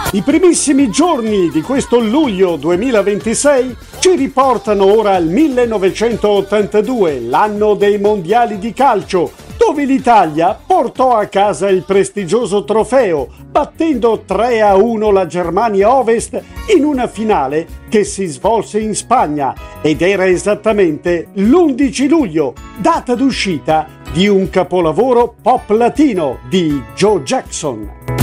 I primissimi giorni di questo luglio 2026 ci riportano ora al 1982, l'anno dei mondiali di calcio, dove l'Italia portò a casa il prestigioso trofeo, battendo 3-1 la Germania Ovest in una finale che si svolse in Spagna ed era esattamente l'11 luglio, data d'uscita di un capolavoro pop latino di Joe Jackson.